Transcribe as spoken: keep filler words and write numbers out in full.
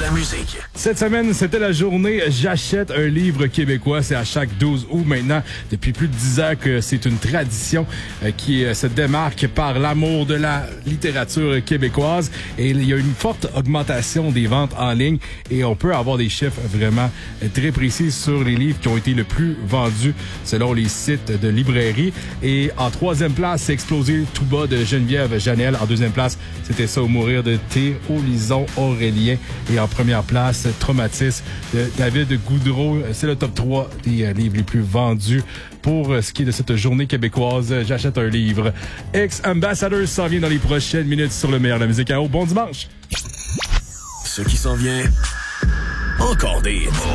la musique. Cette semaine, c'était la journée J'achète un livre québécois. C'est à chaque douze août maintenant. Depuis plus de dix ans que c'est une tradition euh, qui euh, se démarque par l'amour de la littérature québécoise. Et il y a une forte augmentation des ventes en ligne et on peut avoir des chiffres vraiment euh, très précis sur les livres qui ont été le plus vendus selon les sites de librairie. Et en troisième place, c'est Explosé tout bas de Geneviève Janel. En deuxième place, c'était Ça ou mourir de T. Olison Aurélien. Et en première place, Traumatisme de David Goudreau. C'est le top trois des euh, livres les plus vendus pour euh, ce qui est de cette journée québécoise. J'achète un livre. Ex-Ambassadors s'en vient dans les prochaines minutes sur le meilleur de la musique à haut. Bon dimanche! Ce qui s'en vient, encore des hits.